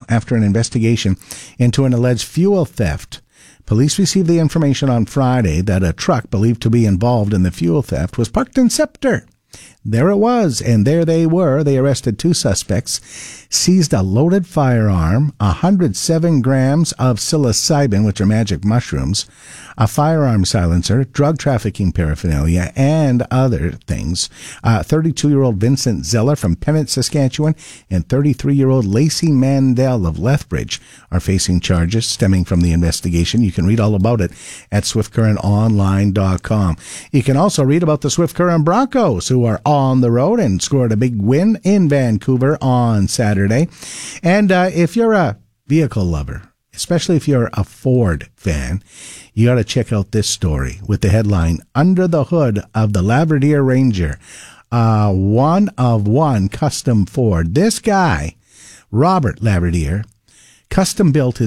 after an investigation into an alleged fuel theft. Police received the information on Friday that a truck believed to be involved in the fuel theft was parked in Scepter. There it was, and there they were. They arrested 2 suspects, seized a loaded firearm, 107 grams of psilocybin, which are magic mushrooms, a firearm silencer, drug trafficking paraphernalia, and other things. 32-year-old Vincent Zeller from Pennant, Saskatchewan, and 33-year-old Lacey Mandel of Lethbridge are facing charges stemming from the investigation. You can read all about it at swiftcurrentonline.com. You can also read about the Swift Current Broncos, who are on the road and scored a big win in Vancouver on Saturday. And if you're a vehicle lover, especially if you're a Ford fan, you got to check out this story with the headline, Under the Hood of the Labrador Ranger, one of one custom Ford. This guy, Robert Labrador, custom built his